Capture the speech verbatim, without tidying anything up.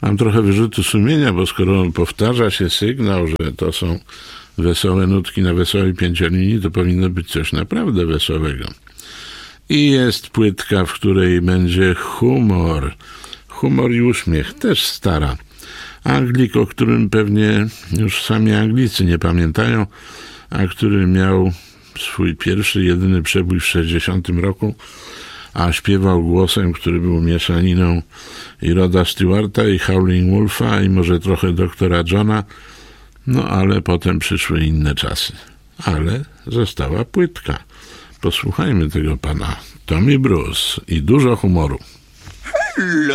Mam trochę wyrzutu sumienia, bo skoro powtarza się sygnał, że to są wesołe nutki na wesołej pięciolinii, to powinno być coś naprawdę wesołego. I jest płytka, w której będzie humor. Humor i uśmiech, też stara. Anglik, o którym pewnie już sami Anglicy nie pamiętają, a który miał swój pierwszy, jedyny przebój w sześćdziesiątym roku, a śpiewał głosem, który był mieszaniną i Roda Stewarta, i Howling Wolfa, i może trochę doktora Johna, no ale potem przyszły inne czasy. Ale została płytka. Posłuchajmy tego pana. Tommy Bruce i dużo humoru.